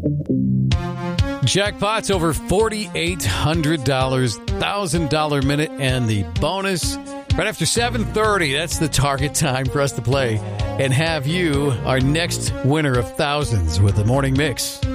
Jackpot's over $4,800, $1,000 minute, and the bonus right after 7:30. That's the target time for us to play and have you our next winner of thousands with the Morning Mix.